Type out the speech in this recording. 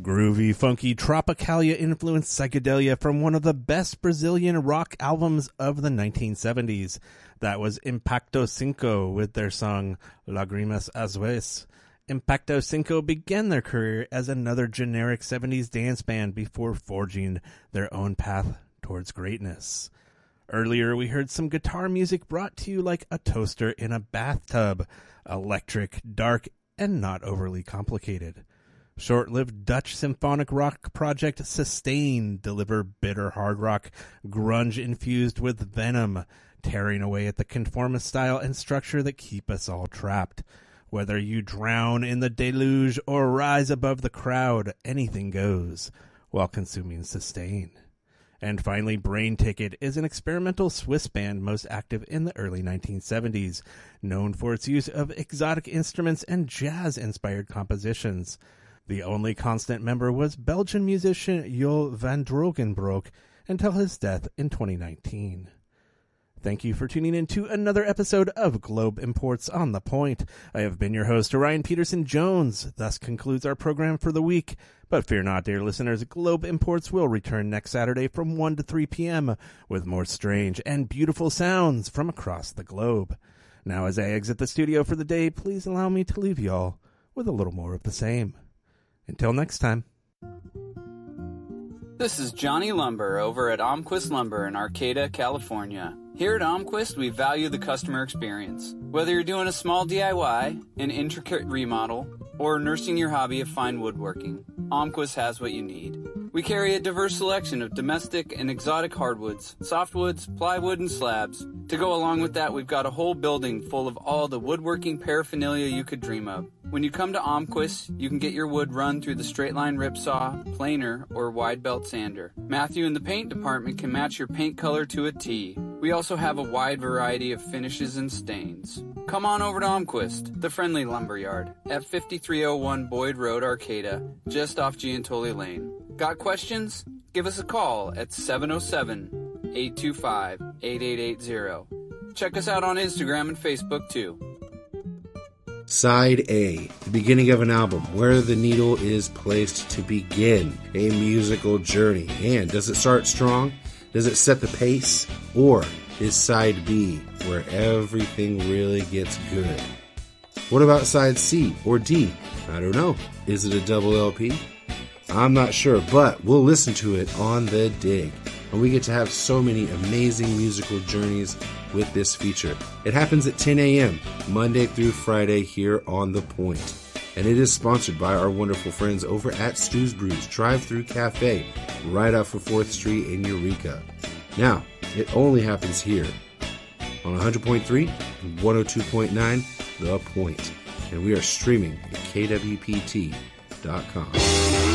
Groovy, funky, Tropicalia-influenced psychedelia from one of the best Brazilian rock albums of the 1970s. That was Impacto Cinco with their song Lágrimas Azuis. Impacto Cinco began their career as another generic 70s dance band before forging their own path towards greatness. Earlier, we heard some guitar music brought to you like a toaster in a bathtub, electric, dark, and not overly complicated. Short-lived Dutch symphonic rock project Sustain deliver bitter hard rock, grunge infused with venom, tearing away at the conformist style and structure that keep us all trapped. Whether you drown in the deluge or rise above the crowd, anything goes while consuming Sustain. And finally, Brain Ticket is an experimental Swiss band most active in the early 1970s, known for its use of exotic instruments and jazz-inspired compositions. The only constant member was Belgian musician Jo van Drogenbroek until his death in 2019. Thank you for tuning in to another episode of Globe Imports on the Point. I have been your host, Orion Peterson Jones. Thus concludes our program for the week. But fear not, dear listeners, Globe Imports will return next Saturday from 1 to 3 p.m. with more strange and beautiful sounds from across the globe. Now, as I exit the studio for the day, please allow me to leave y'all with a little more of the same. Until next time. This is Johnny Lumber over at Almquist Lumber in Arcata, California. Here at Almquist, we value the customer experience. Whether you're doing a small DIY, an intricate remodel, or nursing your hobby of fine woodworking, Almquist has what you need. We carry a diverse selection of domestic and exotic hardwoods, softwoods, plywood, and slabs. To go along with that, we've got a whole building full of all the woodworking paraphernalia you could dream of. When you come to Almquist, you can get your wood run through the straight line ripsaw, planer, or wide belt sander. Matthew in the paint department can match your paint color to a T. We also have a wide variety of finishes and stains. Come on over to Almquist, the friendly lumberyard, at 5301 Boyd Road, Arcata, just off Giantoli Lane. Got questions? Give us a call at 707-825-8880. Check us out on Instagram and Facebook too. Side A, the beginning of an album, where the needle is placed to begin a musical journey. And does it start strong? Does it set the pace? Or is Side B, where everything really gets good? What about Side C or D? I don't know. Is it a double LP? I'm not sure, but we'll listen to it on the dig. And we get to have so many amazing musical journeys with this feature. It happens at 10 a.m. Monday through Friday here on The Point. And it is sponsored by our wonderful friends over at Stu's Brews Drive-Thru Cafe, right off of 4th Street in Eureka. Now, it only happens here on 100.3 and 102.9 The Point. And we are streaming at kwpt.com.